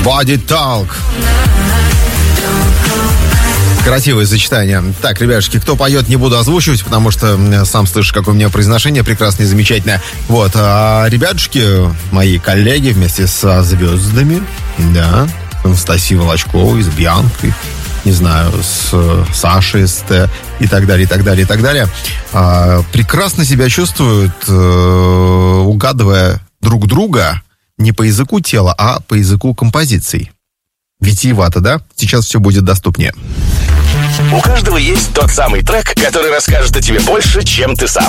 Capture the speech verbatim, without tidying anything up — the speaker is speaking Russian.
Body Talk. Красивое сочетание. Так, ребятушки, кто поет, не буду озвучивать, потому что сам слышишь, какое у меня произношение прекрасное и замечательное. Вот, а ребятушки, мои коллеги вместе со звездами, да, Анастасией Волочковой, с Бьянкой, не знаю, с Сашей, с Т, и так далее, и так далее, и так далее, а, прекрасно себя чувствуют, а, угадывая друг друга не по языку тела, а по языку композиций. Витиевато, да? Сейчас все будет доступнее. У каждого есть тот самый трек, который расскажет о тебе больше, чем ты сам.